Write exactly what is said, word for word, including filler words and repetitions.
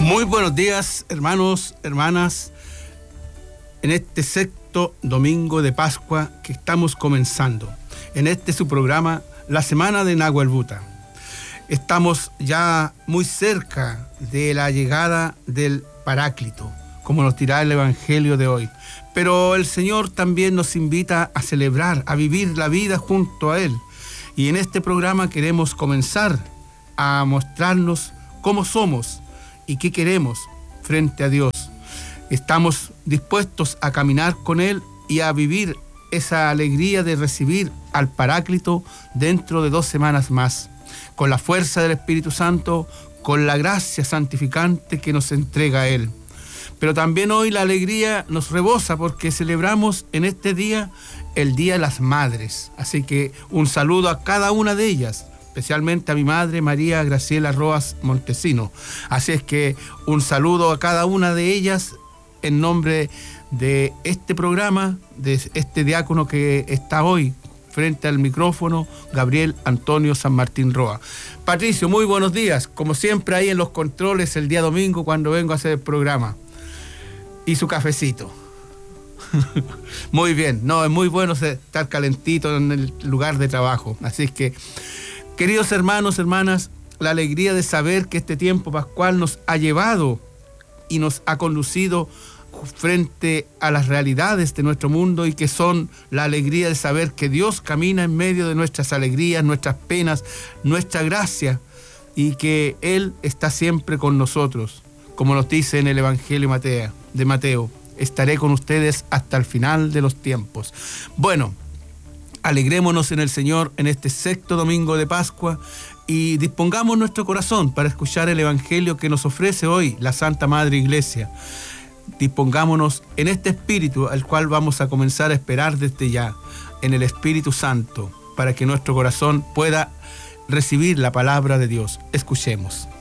Muy buenos días, hermanos, hermanas, en este sexto domingo de Pascua que estamos comenzando, en este su programa, la Semana de Nahuel Buta. Estamos ya muy cerca de la llegada del Paráclito, como nos dirá el Evangelio de hoy. Pero el Señor también nos invita a celebrar, a vivir la vida junto a Él. Y en este programa queremos comenzar a mostrarnos cómo somos y qué queremos frente a Dios. Estamos dispuestos a caminar con Él y a vivir esa alegría de recibir al Paráclito dentro de dos semanas más, con la fuerza del Espíritu Santo, con la gracia santificante que nos entrega Él. Pero también hoy la alegría nos rebosa porque celebramos en este día el Día de las Madres. Así que un saludo a cada una de ellas, especialmente a mi madre María Graciela Roas Montesino. Así es que un saludo a cada una de ellas en nombre de este programa, de este diácono que está hoy frente al micrófono, Gabriel Antonio San Martín Roa. Patricio, muy buenos días, como siempre ahí en los controles el día domingo cuando vengo a hacer el programa. Y su cafecito. Muy bien, no, es muy bueno estar calentito en el lugar de trabajo. Así es que, queridos hermanos, hermanas, la alegría de saber que este tiempo pascual nos ha llevado y nos ha conducido frente a las realidades de nuestro mundo y que son la alegría de saber que Dios camina en medio de nuestras alegrías, nuestras penas, nuestra gracia y que Él está siempre con nosotros. Como nos dice en el Evangelio Mateo, de Mateo, estaré con ustedes hasta el final de los tiempos. Bueno, alegrémonos en el Señor en este sexto domingo de Pascua y dispongamos nuestro corazón para escuchar el Evangelio que nos ofrece hoy la Santa Madre Iglesia. Dispongámonos en este espíritu al cual vamos a comenzar a esperar desde ya, en el Espíritu Santo, para que nuestro corazón pueda recibir la palabra de Dios. Escuchemos.